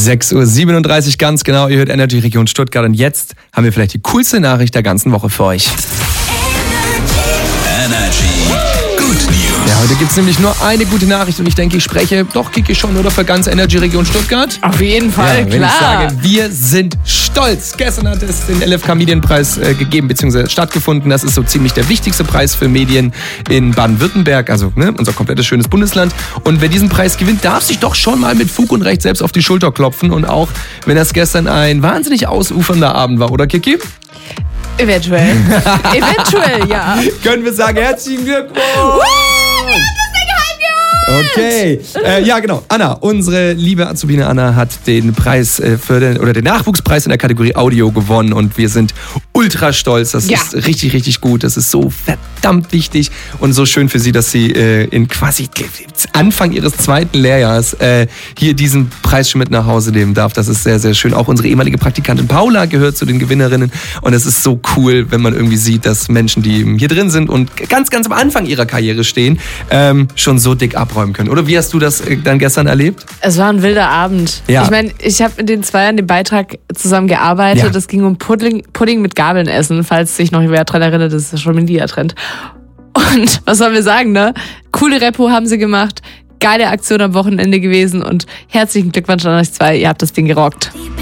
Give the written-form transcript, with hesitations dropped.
6:37 Uhr ganz genau. Ihr hört Energy Region Stuttgart und jetzt haben wir vielleicht die coolste Nachricht der ganzen Woche für euch. Ja, heute gibt es nämlich nur eine gute Nachricht und ich denke, ich spreche doch, Kiki, schon, oder, für ganz Energy Region Stuttgart? Auf jeden Fall, ja, wenn klar. Ich sage, wir sind stolz. Gestern hat es den LFK Medienpreis gegeben, beziehungsweise stattgefunden. Das ist so ziemlich der wichtigste Preis für Medien in Baden-Württemberg, also unser komplettes schönes Bundesland. Und wer diesen Preis gewinnt, darf sich doch schon mal mit Fug und Recht selbst auf die Schulter klopfen. Und auch, wenn das gestern ein wahnsinnig ausufernder Abend war, oder, Kiki? Eventuell. Eventuell, ja. Können wir sagen, herzlichen Glückwunsch! Okay, ja genau. Anna, unsere liebe Azubine Anna hat den Preis den Nachwuchspreis in der Kategorie Audio gewonnen und wir sind ultra stolz. Das ist richtig, richtig gut. Das ist so verdammt wichtig und so schön für sie, dass sie in quasi Anfang ihres zweiten Lehrjahres hier diesen Preis schon mit nach Hause nehmen darf. Das ist sehr, sehr schön. Auch unsere ehemalige Praktikantin Paula gehört zu den Gewinnerinnen und es ist so cool, wenn man irgendwie sieht, dass Menschen, die hier drin sind und ganz, ganz am Anfang ihrer Karriere stehen, schon so dick abräumen können. Oder wie hast du das dann gestern erlebt? Es war ein wilder Abend. Ja. Ich meine, ich habe in den 2 Jahren den Beitrag zusammen gearbeitet. Es ging um Pudding mit Gabeln essen, falls sich noch wer daran erinnert, das ist schon ein Media-Trend. Und was sollen wir sagen, ne? Coole Repo haben sie gemacht, geile Aktion am Wochenende gewesen und herzlichen Glückwunsch an euch 2, ihr habt das Ding gerockt.